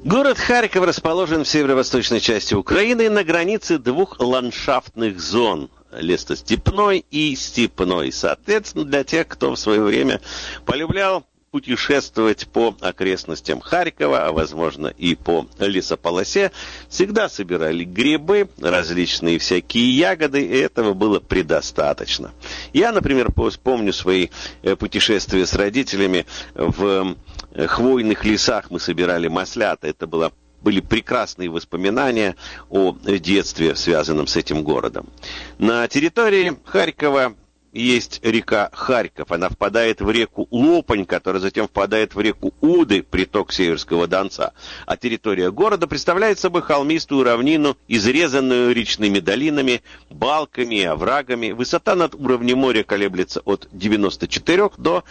Город Харьков расположен в северо-восточной части Украины на границе двух ландшафтных зон – лесостепной и степной. Соответственно, для тех, кто в свое время полюблял путешествовать по окрестностям Харькова, а возможно и по лесополосе, всегда собирали грибы, различные всякие ягоды, и этого было предостаточно. Я, например, помню свои путешествия с родителями в хвойных лесах. Мы собирали маслята. Это были прекрасные воспоминания о детстве, связанном с этим городом. На территории Харькова есть река Харьков. Она впадает в реку Лопань, которая затем впадает в реку Уды, приток Северского Донца. А территория города представляет собой холмистую равнину, изрезанную речными долинами, балками и оврагами. Высота над уровнем моря колеблется от 94 до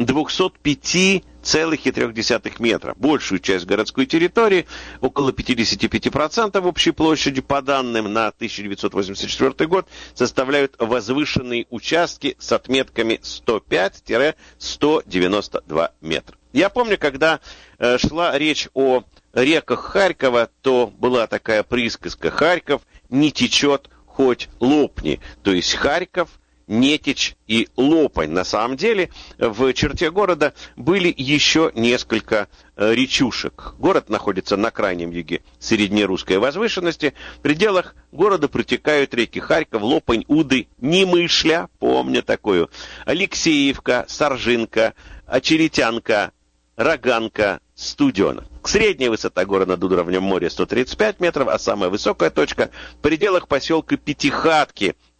205,3 метра. Большую часть городской территории, около 55% общей площади, по данным на 1984 год, составляют возвышенные участки с отметками 105-192 метра. Я помню, когда шла речь о реках Харькова, то была такая присказка: «Харьков не течет, хоть лопни». То есть Харьков, Нетич и Лопань. На самом деле в черте города были еще несколько речушек. Город находится на крайнем юге среднерусской возвышенности. В пределах города протекают реки Харьков, Лопань, Уды, Немышля, помню такую, Алексеевка, Саржинка, Очеретянка, Роганка, Студена. Средняя высота города над уровнем моря 135 метров, а самая высокая точка в пределах поселка Пятихатки